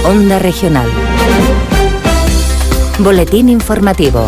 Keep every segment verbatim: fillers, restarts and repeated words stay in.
Onda Regional. Boletín informativo.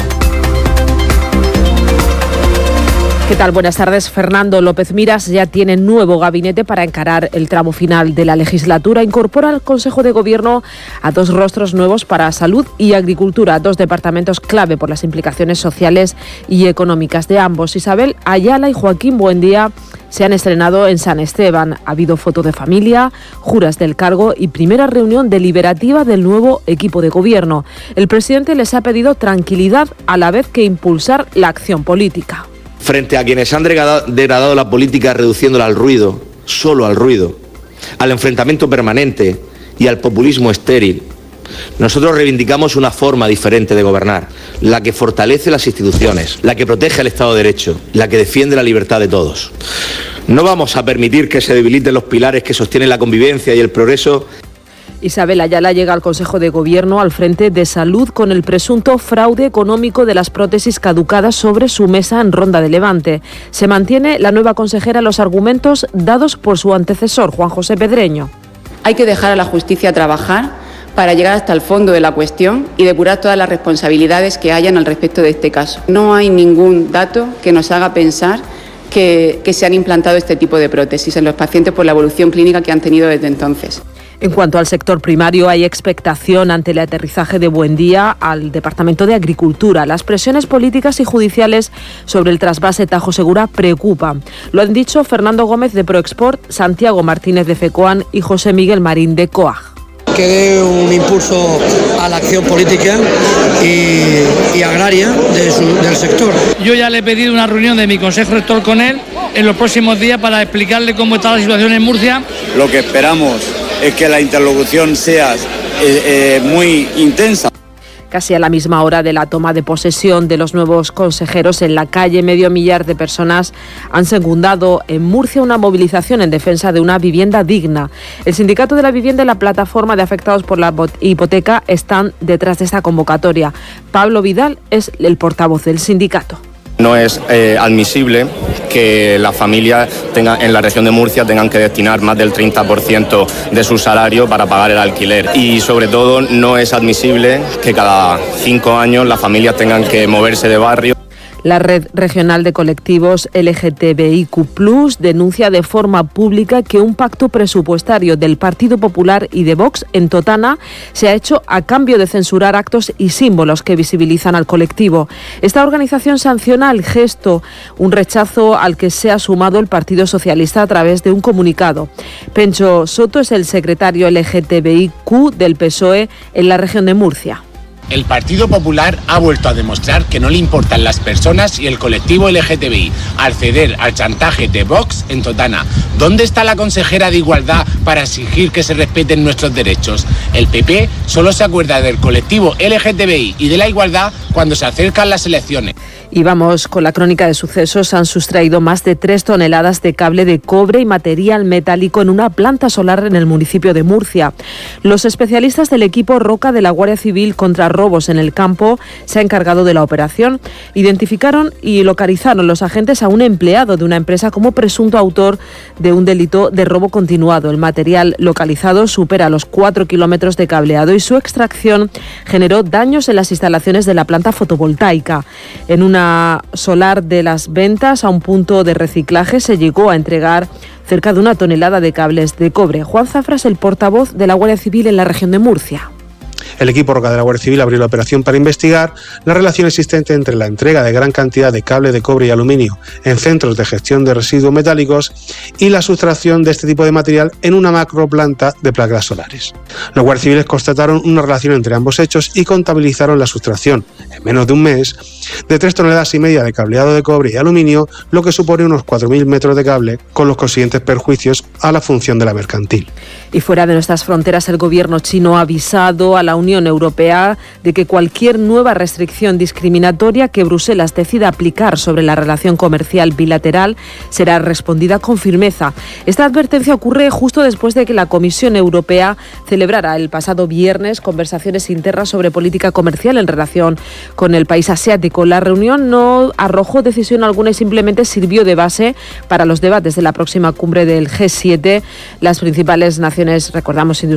¿Qué tal? Buenas tardes. Fernando López Miras ya tiene nuevo gabinete para encarar el tramo final de la legislatura. Incorpora al Consejo de Gobierno a dos rostros nuevos para Salud y Agricultura, dos departamentos clave por las implicaciones sociales y económicas de ambos. Isabel Ayala y Joaquín Buendía se han estrenado en San Esteban. Ha habido foto de familia, juras del cargo y primera reunión deliberativa del nuevo equipo de gobierno. El presidente les ha pedido tranquilidad a la vez que impulsar la acción política. Frente a quienes han degradado la política reduciéndola al ruido, solo al ruido, al enfrentamiento permanente y al populismo estéril, nosotros reivindicamos una forma diferente de gobernar, la que fortalece las instituciones, la que protege el Estado de Derecho, la que defiende la libertad de todos. No vamos a permitir que se debiliten los pilares que sostienen la convivencia y el progreso. Isabel Ayala llega al Consejo de Gobierno al frente de Salud con el presunto fraude económico de las prótesis caducadas sobre su mesa en Ronda de Levante. Se mantiene la nueva consejera los argumentos dados por su antecesor, Juan José Pedreño. Hay que dejar a la justicia trabajar para llegar hasta el fondo de la cuestión y depurar todas las responsabilidades que hayan al respecto de este caso. No hay ningún dato que nos haga pensar que, que se han implantado este tipo de prótesis en los pacientes por la evolución clínica que han tenido desde entonces. En cuanto al sector primario, hay expectación ante el aterrizaje de Buendía al Departamento de Agricultura. Las presiones políticas y judiciales sobre el trasvase Tajo Segura preocupan. Lo han dicho Fernando Gómez de Proexport, Santiago Martínez de FECOAN y José Miguel Marín de COAG. Que dé un impulso a la acción política y, y agraria de su, del sector. Yo ya le he pedido una reunión de mi consejo rector con él en los próximos días para explicarle cómo está la situación en Murcia. Lo que esperamos es que la interlocución sea eh, eh, muy intensa. Casi a la misma hora de la toma de posesión de los nuevos consejeros en la calle, medio millar de personas han secundado en Murcia una movilización en defensa de una vivienda digna. El Sindicato de la Vivienda y la Plataforma de Afectados por la Hipoteca están detrás de esta convocatoria. Pablo Vidal es el portavoz del sindicato. No es eh, admisible que las familias tengan, en la región de Murcia tengan que destinar más del treinta por ciento de su salario para pagar el alquiler. Y sobre todo no es admisible que cada cinco años las familias tengan que moverse de barrio. La Red Regional de Colectivos L G T B I Q plus, denuncia de forma pública que un pacto presupuestario del Partido Popular y de Vox en Totana se ha hecho a cambio de censurar actos y símbolos que visibilizan al colectivo. Esta organización sanciona el gesto, un rechazo al que se ha sumado el Partido Socialista a través de un comunicado. Pencho Soto es el secretario L G T B I Q del P S O E en la región de Murcia. El Partido Popular ha vuelto a demostrar que no le importan las personas y el colectivo L G T B I al ceder al chantaje de Vox en Totana. ¿Dónde está la consejera de Igualdad para exigir que se respeten nuestros derechos? El P P solo se acuerda del colectivo L G T B I y de la igualdad cuando se acercan las elecciones. Y vamos con la crónica de sucesos. Han sustraído más de tres toneladas de cable de cobre y material metálico en una planta solar en el municipio de Murcia. Los especialistas del equipo Roca de la Guardia Civil contra robos en el campo se han encargado de la operación. Identificaron y localizaron los agentes a un empleado de una empresa como presunto autor de un delito de robo continuado. El material localizado supera los cuatro kilómetros de cableado y su extracción generó daños en las instalaciones de la planta fotovoltaica. En una solar de Las Ventas, a un punto de reciclaje, se llegó a entregar cerca de una tonelada de cables de cobre. Juan Zafra es el portavoz de la Guardia Civil en la región de Murcia. El equipo Roca de la Guardia Civil abrió la operación para investigar la relación existente entre la entrega de gran cantidad de cable de cobre y aluminio en centros de gestión de residuos metálicos y la sustracción de este tipo de material en una macroplanta de placas solares. Los guardias civiles constataron una relación entre ambos hechos y contabilizaron la sustracción, en menos de un mes, de tres toneladas y media de cableado de cobre y aluminio, lo que supone unos cuatro mil metros de cable, con los consiguientes perjuicios a la función de la mercantil. Y fuera de nuestras fronteras, el gobierno chino ha avisado a la Unión Europea de que cualquier nueva restricción discriminatoria que Bruselas decida aplicar sobre la relación comercial bilateral será respondida con firmeza. Esta advertencia ocurre justo después de que la Comisión Europea celebrara el pasado viernes conversaciones internas sobre política comercial en relación con el país asiático. La reunión no arrojó decisión alguna y simplemente sirvió de base para los debates de la próxima cumbre del G siete. Las principales naciones, recordamos,